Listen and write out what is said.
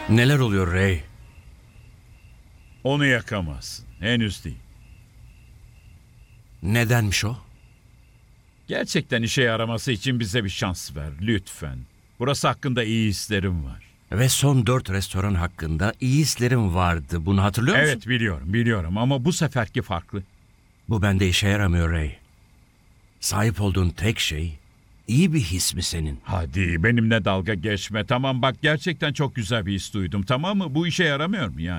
Neler oluyor Ray? Onu yakamazsın. Henüz değil. Nedenmiş o? Gerçekten işe yaraması için bize bir şans ver. Lütfen. Burası hakkında iyi hislerim var. Ve son 4 restoran hakkında iyi hislerim vardı. Bunu hatırlıyor musun? Evet biliyorum ama bu seferki farklı. Bu bende işe yaramıyor Ray. Sahip olduğun tek şey iyi bir his mi senin? Hadi benimle dalga geçme. Tamam bak gerçekten çok güzel bir his duydum, tamam mı? Bu işe yaramıyor mu yani?